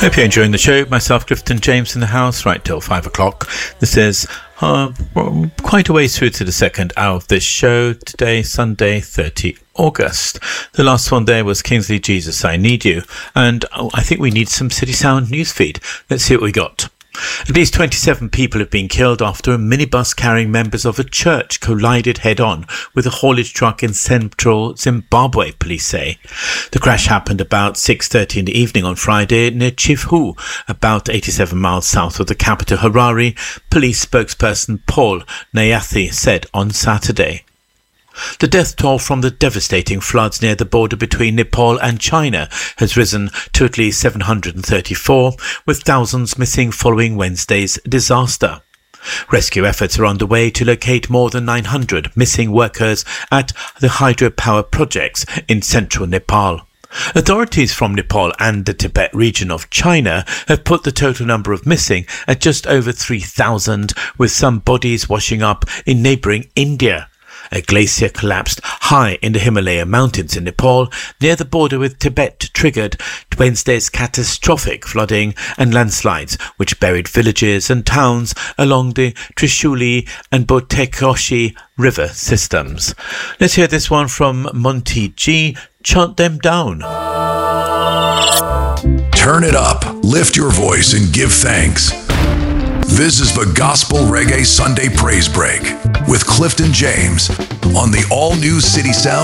Hope you're enjoying the show. Myself, Clifton James, in the house right till 5 o'clock. This is quite a way through to the second hour of this show. Today, Sunday, 30 August. The last one there was Kingsley, Jesus, I Need You. And I think we need some City Sound newsfeed. Let's see what we got. At least 27 people have been killed after a minibus carrying members of a church collided head-on with a haulage truck in central Zimbabwe, police say. The crash happened about 6:30 in the evening on Friday near Chifu, about 87 miles south of the capital Harare, police spokesperson Paul Nyathi said on Saturday. The death toll from the devastating floods near the border between Nepal and China has risen to at least 734, with thousands missing following Wednesday's disaster. Rescue efforts are underway to locate more than 900 missing workers at the hydropower projects in central Nepal. Authorities from Nepal and the Tibet region of China have put the total number of missing at just over 3,000, with some bodies washing up in neighbouring India. A glacier collapsed high in the Himalaya mountains in Nepal, near the border with Tibet, triggered Wednesday's catastrophic flooding and landslides, which buried villages and towns along the Trishuli and Botekoshi river systems. Let's hear this one from Monty G. Chant Them Down. Turn it up, lift your voice, and give thanks. This is the Gospel Reggae Sunday Praise Break with Clifton James on the all-new City Sound